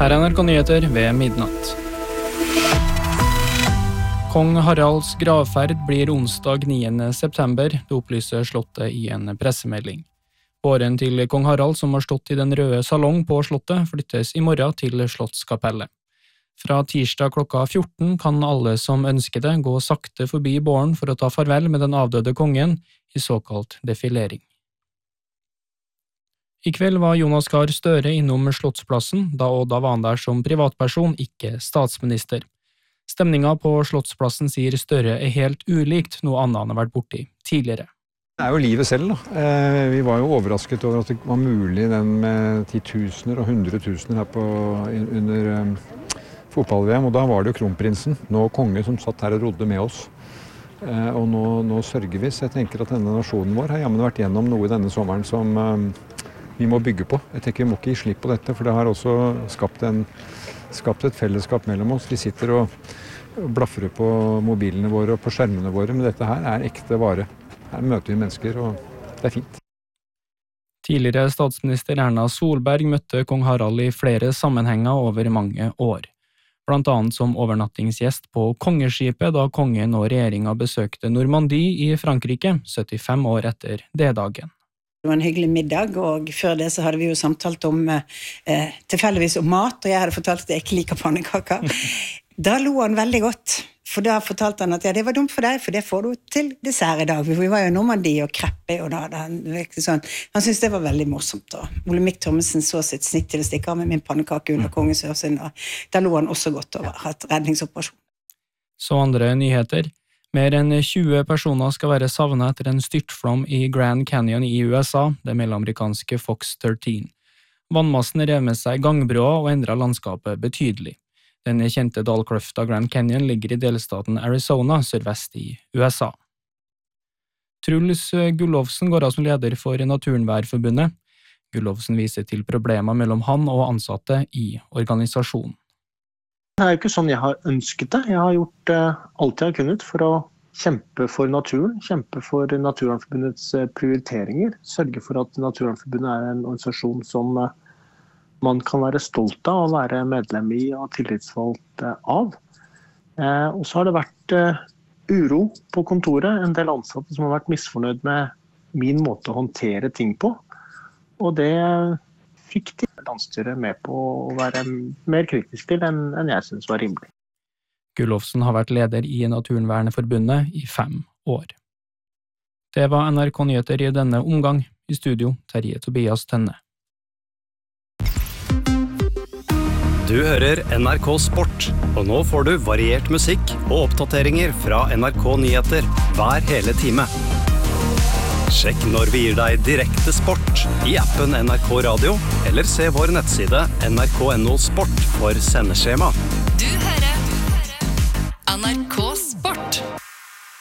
Her NRK Nyheter ved midnatt. Kong Haralds gravferd blir onsdag 9. september, det opplyser slottet i en pressemelding. Båren til kong Harald, som har stått i den røde salong på slottet, flyttes i morgen til Slottskapellet. Fra tirsdag klokka 14 kan alle som ønsker det gå sakte forbi båren for å ta farvel med den avdøde kongen i såkalt defilering. I kveld var Jonas Gahr Støre innom Slottsplassen, da var han der som privatperson, ikke statsminister. Stemninga på Slottsplassen sier Støre helt ulikt noe annet han har vært borti tidligere. Det jo livet selv da. Vi var jo overrasket over at det var mulig den med 10.000 og 100.000 her under fotball-VM, og da var det jo kronprinsen, nå konge, som satt her og rodde med oss. Og nå sørger vi, så jeg tenker at denne nasjonen vår har jammen vært gjennom noe i denne sommeren som vi må bygge på. Jeg tenker vi må ikke gi slipp på dette, for det har også skapt et fellesskap mellom oss. Vi sitter og blaffer på mobilene våre og på skjermene våre, men dette her ekte vare. Her møter vi mennesker, og det fint. Tidligere statsminister Erna Solberg møtte kong Harald i flere sammenhenger over mange år. Blant annet som overnattingsgjest på kongeskipet da kongen og regjeringen besøkte Normandie i Frankrike, 75 år etter D-dagen. Det var en hyggelig middag, og før det så hadde vi jo samtalt om tilfeldigvis om mat, og jeg hadde fortalt at jeg ikke liker pannekaker. Da lo han veldig godt, for da fortalte han at ja, det var dumt for deg, for det får du til dessert i dag. Vi var jo i Normandie og kreppe, og sånn. Han syntes det var veldig morsomt. Og Olemic Thommessen så sitt snitt til å stikke av med min pannekake under kongens ørsyn, og da lo han også godt over et redningsoperasjon. Så andre nyheter. Mer enn 20 personer skal være savnet etter en styrtflom i Grand Canyon i USA, det melloamerikanske Fox 13. Vannmassen rev med seg gangbrua og endret landskapet betydelig. Den kjente dalkløfta Grand Canyon ligger i delstaten Arizona, sørvest i USA. Truls Gullovsen går av som leder for Naturvernforbundet. Gullovsen viser til problemer mellom han og ansatte i organisasjonen. Det jo ikke sånn jeg har ønsket det. Jeg har gjort alt jeg har kunnet for å kjempe for naturen, kjempe for Naturvernforbundets prioriteringer, sørge for at Naturvernforbundet en organisasjon som man kan være stolt av å være medlem i og tillitsvalgt av. Og så har det vært uro på kontoret, en del ansatte som har vært misfornøyd med min måte å håndtere ting på, og det fikk de landsstyret med på å være mer kritisk til enn jeg synes var rimelig. Gullovsen har vært leder i Naturvernforbundet i 5 år. Det var NRK Nyheter i denne omgang. I studio, Terje Tobias Tønne. Du hører NRK Sport, og nå får du variert musikk og oppdateringer fra NRK Nyheter hver hele time. Sjekk når vi gir deg direkte sport i appen NRK Radio, eller se vår nettside nrk.no sport for sendeskjema. Du hører NRK Sport.